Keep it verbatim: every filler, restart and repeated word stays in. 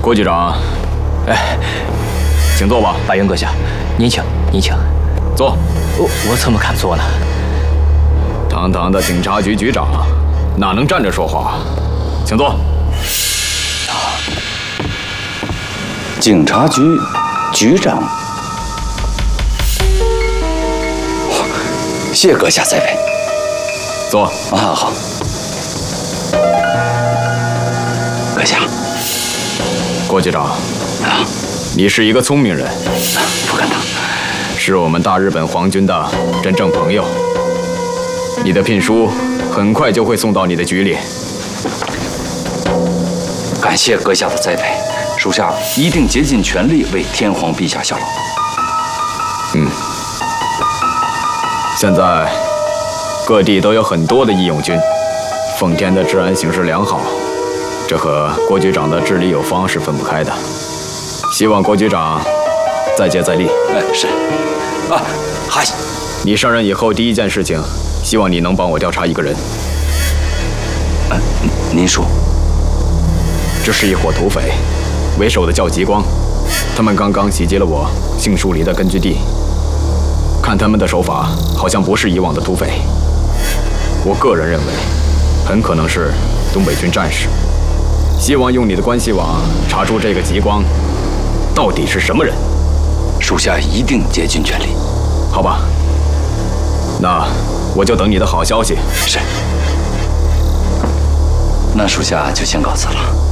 郭局长，哎，请坐吧。 白云阁下，您请，您请。 坐。 我我怎么敢坐呢？ 堂堂的警察局局长，哪能站着说话？请坐。 警察局局长，谢阁下栽培。 坐。 啊，好。阁下。 郭局长， 啊， 你是一个聪明人， 不敢当， 是我们大日本皇军的真正朋友。你的聘书很快就会送到你的局里。 感谢阁下的栽培，属下一定竭尽全力为天皇陛下效劳。 嗯，现在各地都有很多的义勇军，奉天的治安形势良好。这和郭局长的治理有方是分不开的，希望郭局长再接再厉。 哎，是。啊，嗨。 你上任以后第一件事情，希望你能帮我调查一个人。 呃，您说。 这是一伙土匪，为首的叫吉光，他们刚刚袭击了我杏树林的根据地。看他们的手法，好像不是以往的土匪。我个人认为，很可能是东北军战士。希望用你的关系网查出这个吉光到底是什么人。 属下一定竭尽全力。 好吧，那我就等你的好消息。 是。那属下就先告辞了。